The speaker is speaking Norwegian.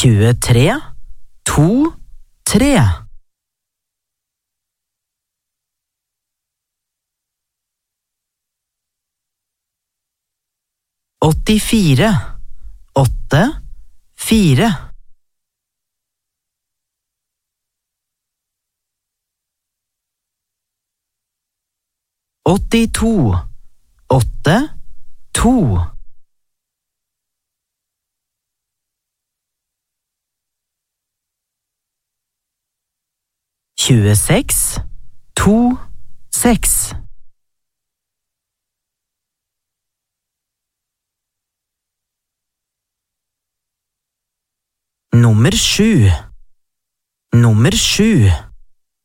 23, 2, 3. 84, 8, 4. 82, 8, 2. 26, 2, 6. Nummer 7. Nummer 7.